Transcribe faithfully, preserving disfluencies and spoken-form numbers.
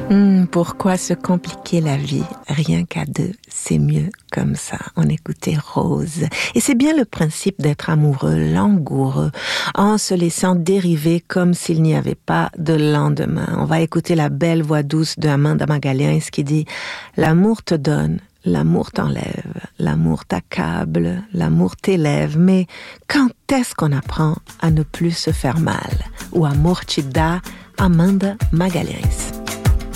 Hum, pourquoi se compliquer la vie? Rien qu'à deux, c'est mieux comme ça. On écoutait Rose. Et c'est bien le principe d'être amoureux, langoureux, en se laissant dériver comme s'il n'y avait pas de lendemain. On va écouter la belle voix douce de Amanda Magalhães qui dit « L'amour te donne, l'amour t'enlève, l'amour t'accable, l'amour t'élève, mais quand est-ce qu'on apprend à ne plus se faire mal? » O amor te dá, Amanda Magalhães.